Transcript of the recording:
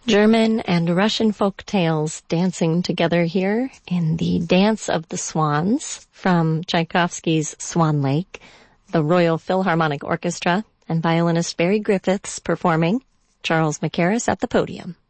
German and Russian folk tales dancing together here in the Dance of the Swans from Tchaikovsky's Swan Lake, the Royal Philharmonic Orchestra and violinist Barry Griffiths performing, Charles Mackerras at the podium.